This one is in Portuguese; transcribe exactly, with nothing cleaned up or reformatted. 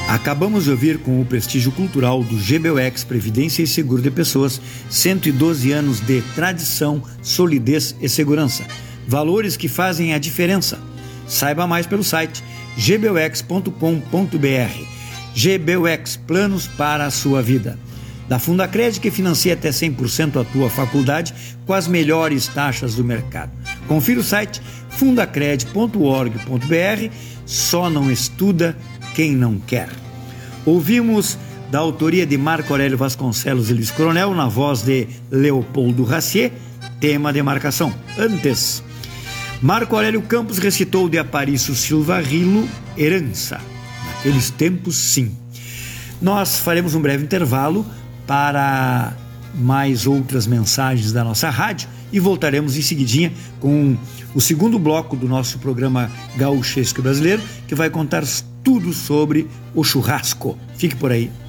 Acabamos de ouvir com o prestígio cultural do G B U X Previdência e Seguro de Pessoas, cento e doze anos de tradição, solidez e segurança. Valores que fazem a diferença. Saiba mais pelo site g b u x ponto com ponto b r. G B U X, planos para a sua vida. Da Fundacred, que financia até cem por cento a tua faculdade com as melhores taxas do mercado. Confira o site fundacred ponto org ponto b r. Só não estuda quem não quer. Ouvimos da autoria de Marco Aurélio Vasconcelos e Luiz Coronel, na voz de Leopoldo Racier, tema de marcação. Antes, Marco Aurélio Campos recitou de Aparício Silva Rilo, Herança. Naqueles tempos, sim. Nós faremos um breve intervalo para mais outras mensagens da nossa rádio e voltaremos em seguidinha com o segundo bloco do nosso programa Gauchesco Brasileiro, que vai contar tudo sobre o churrasco. Fique por aí.